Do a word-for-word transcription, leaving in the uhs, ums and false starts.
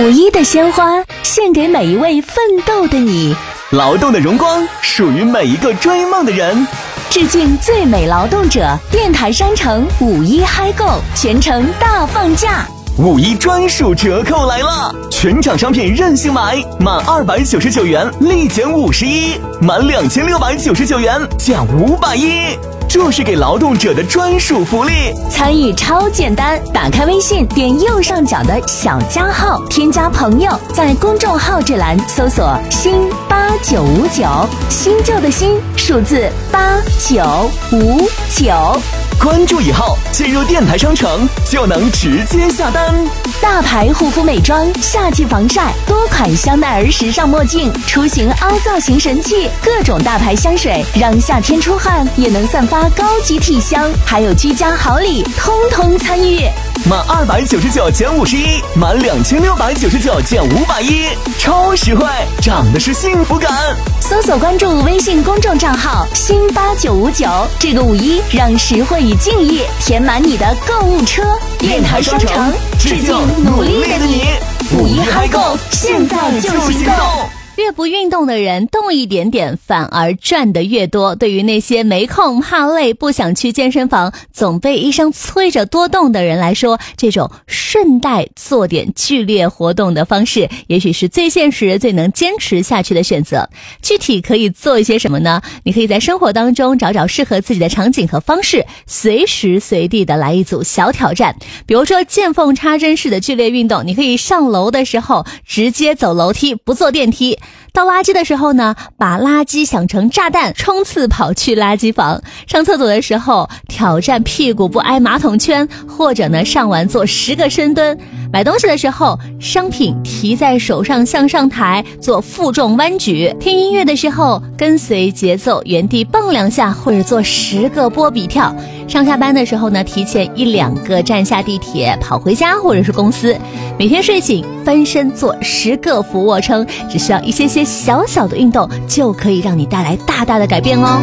五一的鲜花献给每一位奋斗的你， 劳动的荣光属于每一个追梦的人。 致敬最美劳动者，电台商城五一嗨购，全程大放价， 五一专属折扣来了！全场商品任性买，满二百九十九元立减五十一，满两千六百九十九元减五百一。这是给劳动者的专属福利， 参与超简单，打开微信，点右上角的小加号，添加朋友，在公众号这栏搜索新八九五九，新旧的新，数字八九五九， 关注以后进入电台商城就能直接下单。 大牌护肤美妆，夏季防晒，多款香奈儿时尚墨镜，出行凹造型神器，各种大牌香水，让夏天出汗也能散发高级体香，还有居家好礼，通通参与。 满二百九十九减五十一，满两千六百九十九减五百一，超实惠，长的是幸福感。 搜索关注微信公众账号新八九五九，这个五一让实惠与敬意填满你的购物车。 电台商城致敬努力的你，五一嗨购，现在就行动。 越不运动的人动一点点反而赚得越多。对于那些没空、怕累、不想去健身房，总被医生催着多动的人来说，这种顺带做点剧烈活动的方式也许是最现实、最能坚持下去的选择。具体可以做一些什么呢？你可以在生活当中找找适合自己的场景和方式，随时随地的来一组小挑战。比如说见缝插针式的剧烈运动，你可以上楼的时候直接走楼梯，不坐电梯。倒垃圾的时候呢，把垃圾想成炸弹，冲刺跑去垃圾房。上厕所的时候挑战屁股不挨马桶圈，或者呢上完做十个深蹲。买东西的时候，商品提在手上向上抬，做负重弯举。听音乐的时候，跟随节奏原地蹦两下，或者做十个波比跳。上下班的时候呢，提前一两个站下地铁跑回家或者是公司。每天睡醒翻身做十个俯卧撑，只需要一些些小小的运动，就可以让你带来大大的改变哦。